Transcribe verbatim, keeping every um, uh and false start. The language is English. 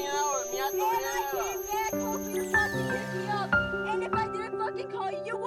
out. Mi And I came back hoping to fucking pick me up. And if I didn't fucking call you, you